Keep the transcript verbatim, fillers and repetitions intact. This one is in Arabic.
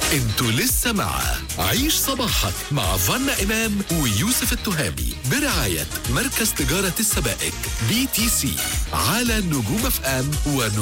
انتوا لسه مع عيش صباحك مع فنا إمام ويوسف التهامي برعاية مركز تجارة السبائك بي تي سي على نجوم اف ام ونجوم